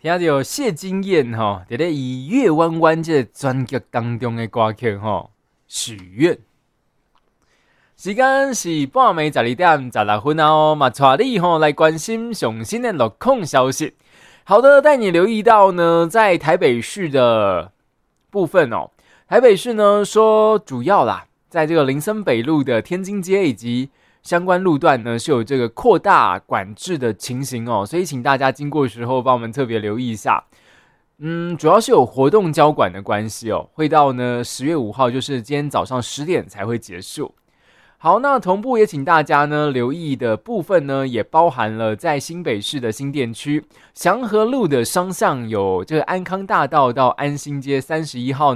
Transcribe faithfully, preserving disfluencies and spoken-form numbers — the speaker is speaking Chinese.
听到谢金燕吼，在咧以月弯弯这专辑当中的歌曲吼，许愿。时间是半暝十二点十六分哦，嘛带你吼来关心上新的路况消息。好的，带你留意到呢，在台北市的部分哦，台北市呢说主要啦，在这个林森北路的天津街以及相关路段呢是有这个扩大管制的情形哦，所以请大家经过的时候帮我们特别留意一下。嗯，主要是有活动交管的关系哦，会到呢十月五号，就是今天早上十点才会结束。好，那同步也请大家呢留意的部分呢，也包含了在新北市的新店区祥和路的双向有这个安康大道到安心街三十一号。